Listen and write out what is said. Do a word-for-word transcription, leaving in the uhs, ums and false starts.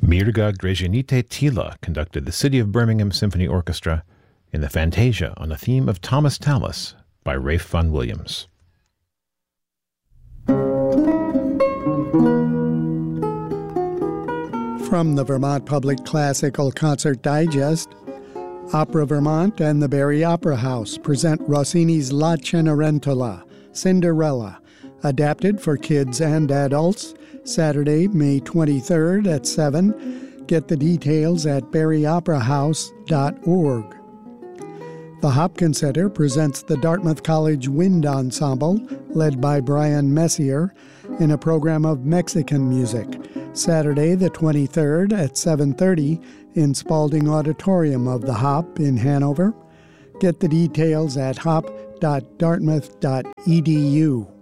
Mirga Grezhenite Tila conducted the City of Birmingham Symphony Orchestra in the Fantasia on a theme of Thomas Tallis by Ralph Vaughan Williams. From the Vermont Public Classical Concert Digest, Opera Vermont and the Barrie Opera House present Rossini's La Cenerentola, Cinderella, adapted for kids and adults, Saturday, May twenty-third at seven. Get the details at barrie opera house dot org. The Hopkins Center presents the Dartmouth College Wind Ensemble, led by Brian Messier, in a program of Mexican music, Saturday the twenty-third at seven thirty in Spalding Auditorium of the Hop in Hanover. Get the details at hop dot dartmouth dot e d u.